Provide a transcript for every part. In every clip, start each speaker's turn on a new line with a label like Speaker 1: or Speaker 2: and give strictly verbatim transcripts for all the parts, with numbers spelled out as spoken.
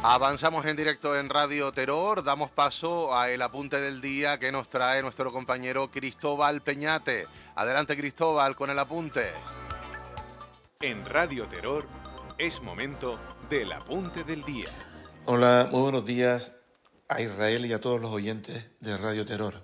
Speaker 1: Avanzamos en directo en Radio Terror, damos paso a el apunte del día que nos trae nuestro compañero Cristóbal Peñate. Adelante, Cristóbal, con el apunte.
Speaker 2: En Radio Terror es momento del apunte del día.
Speaker 3: Hola, muy buenos días a Israel y a todos los oyentes de Radio Terror.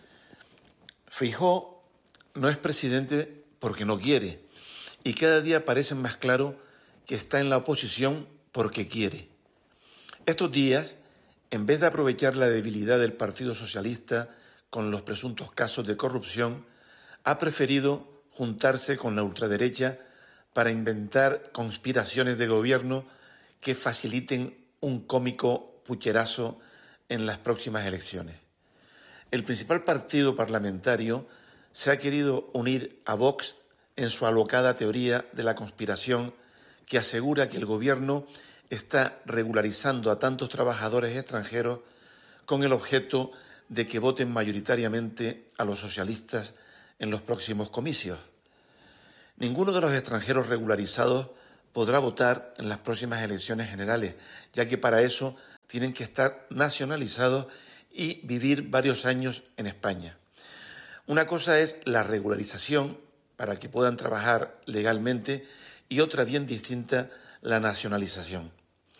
Speaker 3: Feijóo no es presidente porque no quiere, y cada día parece más claro que está en la oposición porque quiere. Estos días, en vez de aprovechar la debilidad del Partido Socialista con los presuntos casos de corrupción, ha preferido juntarse con la ultraderecha para inventar conspiraciones de gobierno que faciliten un cómico pucherazo en las próximas elecciones. El principal partido parlamentario se ha querido unir a Vox en su alocada teoría de la conspiración que asegura que el gobierno está regularizando a tantos trabajadores extranjeros con el objeto de que voten mayoritariamente a los socialistas en los próximos comicios. Ninguno de los extranjeros regularizados podrá votar en las próximas elecciones generales, ya que para eso tienen que estar nacionalizados y vivir varios años en España. Una cosa es la regularización para que puedan trabajar legalmente y otra bien distinta, la nacionalización.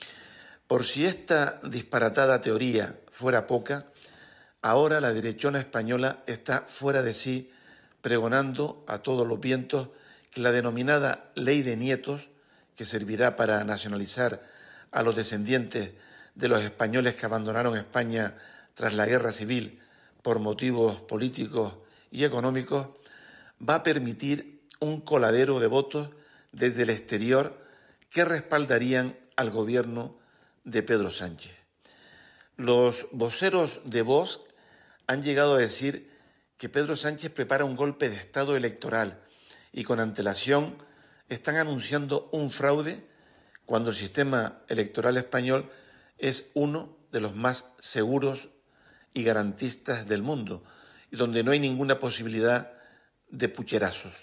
Speaker 3: Por si esta disparatada teoría fuera poca, ahora la derechona española está fuera de sí, pregonando a todos los vientos que la denominada ley de nietos, que servirá para nacionalizar a los descendientes de los españoles que abandonaron España tras la guerra civil por motivos políticos y económicos, va a permitir un coladero de votos desde el exterior que respaldarían al gobierno de Pedro Sánchez. Los voceros de Vox han llegado a decir que Pedro Sánchez prepara un golpe de Estado electoral y con antelación están anunciando un fraude cuando el sistema electoral español es uno de los más seguros y garantistas del mundo y donde no hay ninguna posibilidad de pucherazos.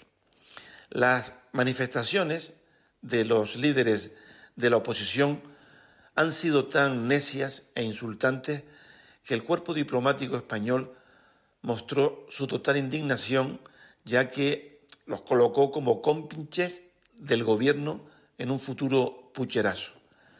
Speaker 3: Las manifestaciones de los líderes de la oposición han sido tan necias e insultantes que el cuerpo diplomático español mostró su total indignación, ya que los colocó como cómplices del gobierno en un futuro pucherazo.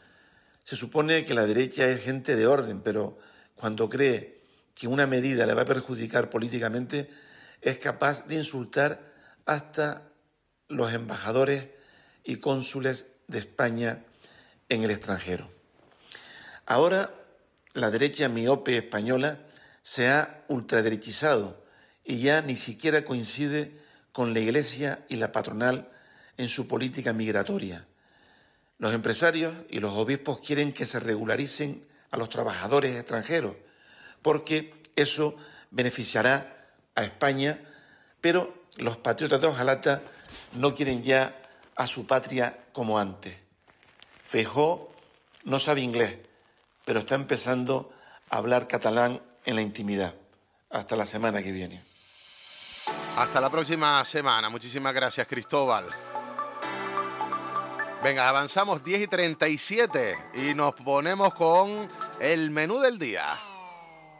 Speaker 3: Se supone que la derecha es gente de orden, pero cuando cree que una medida le va a perjudicar políticamente, es capaz de insultar hasta los embajadores y cónsules de España en el extranjero. Ahora la derecha miope española se ha ultraderechizado y ya ni siquiera coincide con la Iglesia y la patronal en su política migratoria. Los empresarios y los obispos quieren que se regularicen a los trabajadores extranjeros, porque eso beneficiará a España, pero los patriotas de hojalata no quieren ya a su patria como antes. Feijóo no sabe inglés, pero está empezando a hablar catalán en la intimidad. Hasta la semana que viene.
Speaker 1: Hasta la próxima semana. Muchísimas gracias, Cristóbal. Venga, avanzamos diez y treinta y siete y nos ponemos con el menú del día.